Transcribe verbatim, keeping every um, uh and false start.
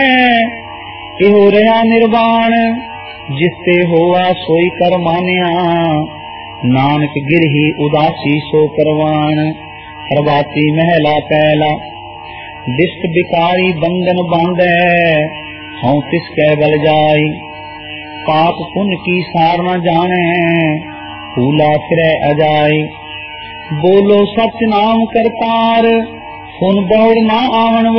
इहो रहा निर्वाण, जिससे होआ सोई कर मानिया। नानक गिरही उदासी सो परवान, प्रभाती महला पहला। दिष्ट बिकारी बंधन बांधे, हूँ तिसके बल जाई। पाप पुण्य की सार न जाने, फूला फिरे अजाई। बोलो सच नाम करतार, सुन बहुड़ ना आवन